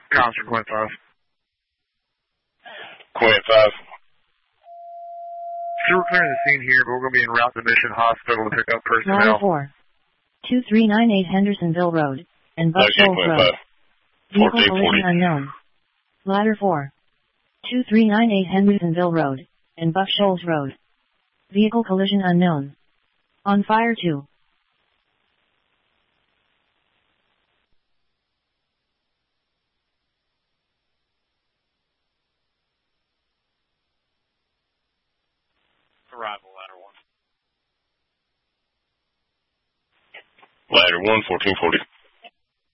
Comms for Quint 5. Quint 5. Sure, we're clearing the scene here, but we're going to be en route to Mission Hospital to pick up personnel. Ladder 4. 2398 Hendersonville Road and Buck Shoals Road. Vehicle collision unknown. Ladder 4. 2398 Hendersonville Road and Buck Shoals Road. Vehicle collision unknown. On fire 2. Arrival, ladder 1. Ladder 1, 1440.